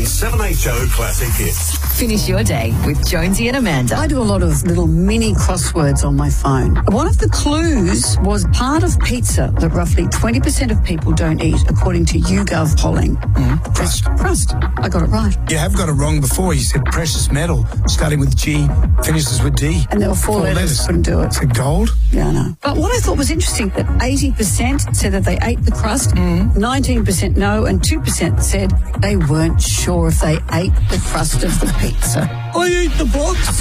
7HO Classic Hits. Finish your day with Jonesy and Amanda. I do a lot of little mini crosswords on my phone. One of the clues was part of pizza that roughly 20% of people don't eat, according to YouGov polling. Crust. I got it right. You have got it wrong before. You said precious metal, starting with G, finishes with D. And there were four letters. Couldn't do it. Is it gold? Yeah, I know. But what I thought was interesting, that 80% said that they ate the crust, 19% no, and 2% said they weren't sure if they ate the crust of the pizza. I eat the box.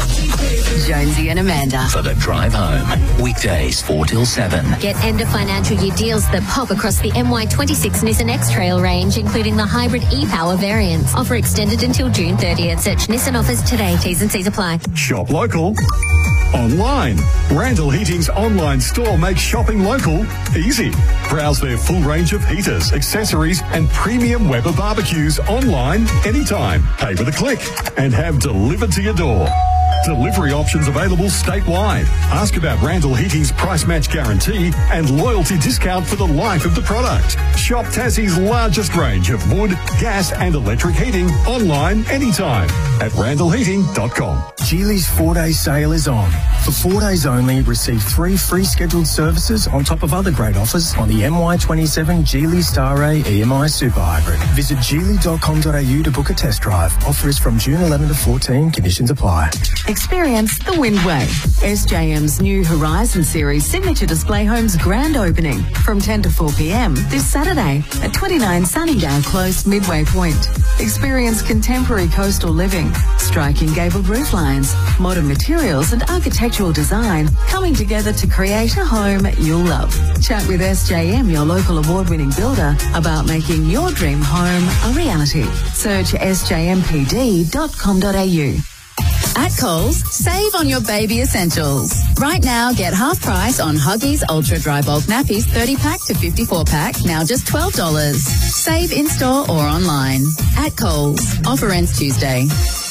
Jonesy and Amanda. For the drive home. Weekdays 4 till 7. Get end of financial year deals that pop across the MY26 Nissan X-Trail range, including the hybrid e-Power variants. Offer extended until June 30th. Search Nissan offers today. T's and C's apply. Shop local. Online. Randall Heating's online store makes shopping local easy. Browse their full range of heaters, accessories and premium Weber barbecues online anytime. Pay with a click and have delivered to your door. Delivery options available statewide. Ask about Randall Heating's price match guarantee and loyalty discount for the life of the product. Shop Tassie's largest range of wood, gas and electric heating online anytime at randallheating.com. Geely's 4-day sale is on. For 4 days only, receive 3 free scheduled services on top of other great offers on the MY27 Geely Star Ray EMI Super Hybrid. Visit geely.com.au to book a test drive. Offer is from June 11 to 14. Conditions apply. Experience the Windway. SJM's new Horizon Series signature display home's grand opening from 10 to 4 p.m. this Saturday at 29 Sunnydale Close, Midway Point. Experience contemporary coastal living, striking gabled roof lines, modern materials and architectural design coming together to create a home you'll love. Chat with SJM, your local award-winning builder, about making your dream home a reality. Search sjmpd.com.au. At Coles, save on your baby essentials. Right now, get half price on Huggies Ultra Dry Bulk Nappies 30-pack to 54-pack, now just $12. Save in-store or online. At Coles. Offer ends Tuesday.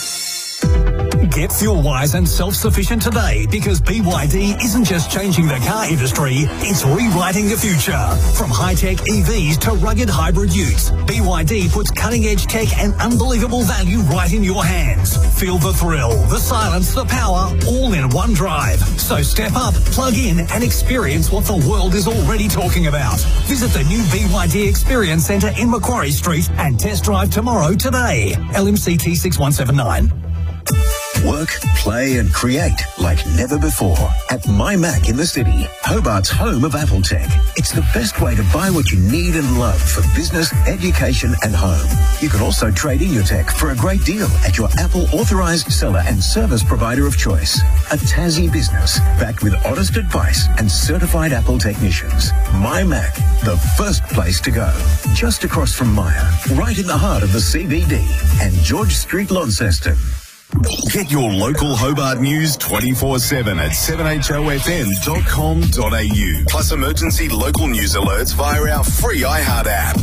Get fuel-wise and self-sufficient today, because BYD isn't just changing the car industry, it's rewriting the future. From high-tech EVs to rugged hybrid utes, BYD puts cutting-edge tech and unbelievable value right in your hands. Feel the thrill, the silence, the power, all in one drive. So step up, plug in and experience what the world is already talking about. Visit the new BYD Experience Centre in Macquarie Street and test drive tomorrow today. LMCT 6179. Work, play and create like never before at My Mac in the City, Hobart's home of Apple Tech. It's the best way to buy what you need and love for business, education and home. You can also trade in your tech for a great deal at your Apple authorised seller and service provider of choice. A Tassie business backed with honest advice and certified Apple technicians. My Mac, the first place to go. Just across from Myer, right in the heart of the CBD and George Street, Launceston. Get your local Hobart news 24/7 at 7HOFM.com.au. Plus emergency local news alerts via our free iHeart app.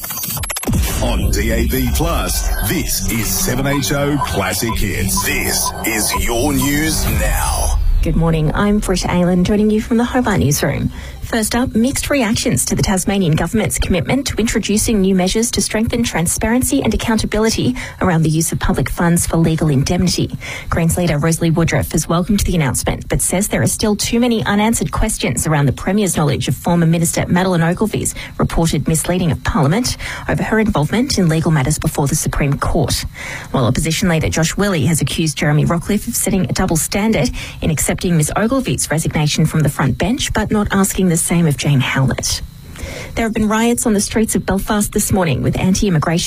On DAB+, this is 7HO Classic Hits. This is your news now. Good morning, I'm Britta Aylan, joining you from the Hobart Newsroom. First up, mixed reactions to the Tasmanian Government's commitment to introducing new measures to strengthen transparency and accountability around the use of public funds for legal indemnity. Greens leader Rosalie Woodruff has welcomed the announcement, but says there are still too many unanswered questions around the Premier's knowledge of former Minister Madeleine Ogilvy's reported misleading of Parliament over her involvement in legal matters before the Supreme Court. While opposition leader Josh Willey has accused Jeremy Rockliff of setting a double standard in accepting Ms Ogilvy's resignation from the front bench, but not asking the same of Jane Howlett. There have been riots on the streets of Belfast this morning with anti-immigration